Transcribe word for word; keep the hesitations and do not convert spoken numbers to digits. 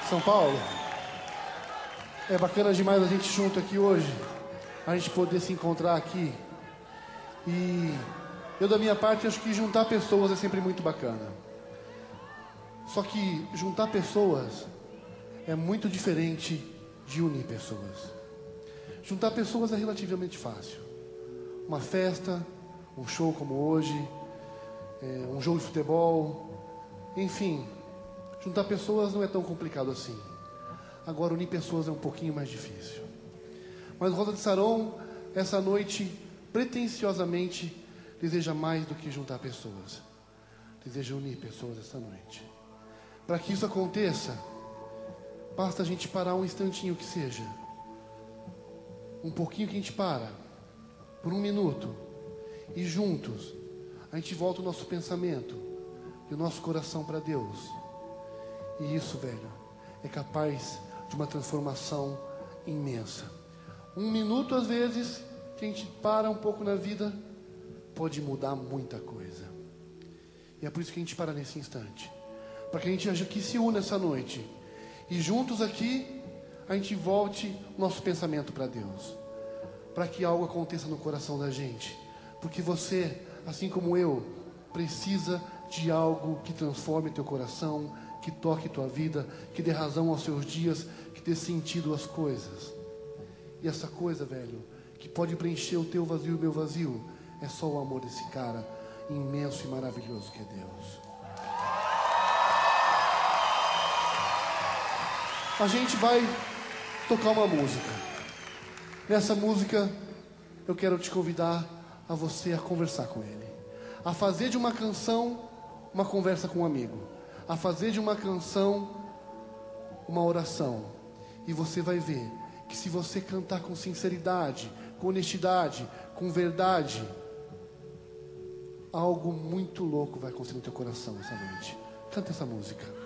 São Paulo. É bacana demais a gente junto aqui hoje, a gente poder se encontrar aqui. E eu, da minha parte, acho que juntar pessoas é sempre muito bacana. Só que juntar pessoas é muito diferente de unir pessoas. Juntar pessoas é relativamente fácil. Uma festa, um show como hoje, é, um jogo de futebol, enfim, juntar pessoas não é tão complicado assim. Agora, unir pessoas é um pouquinho mais difícil. Mas Rosa de Saron, essa noite, pretensiosamente, deseja mais do que juntar pessoas. Deseja unir pessoas essa noite. Para que isso aconteça, basta a gente parar um instantinho que seja. Um pouquinho que a gente para, por um minuto. E juntos, a gente volta o nosso pensamento e o nosso coração para Deus. E isso, velho, é capaz de uma transformação imensa. Um minuto, às vezes, que a gente para um pouco na vida, pode mudar muita coisa. E é por isso que a gente para nesse instante. Para que a gente aqui se una essa noite. E juntos aqui, a gente volte o nosso pensamento para Deus. Para que algo aconteça no coração da gente. Porque você, assim como eu, precisa de algo que transforme teu coração, que toque tua vida, que dê razão aos seus dias, que dê sentido às coisas. E essa coisa, velho, que pode preencher o teu vazio e o meu vazio, é só o amor desse cara imenso e maravilhoso que é Deus. A gente vai tocar uma música. Nessa música, eu quero te convidar a você a conversar com Ele. A fazer de uma canção uma conversa com um amigo. A fazer de uma canção uma oração. E você vai ver que se você cantar com sinceridade, com honestidade, com verdade, algo muito louco vai acontecer no teu coração essa noite. Canta essa música.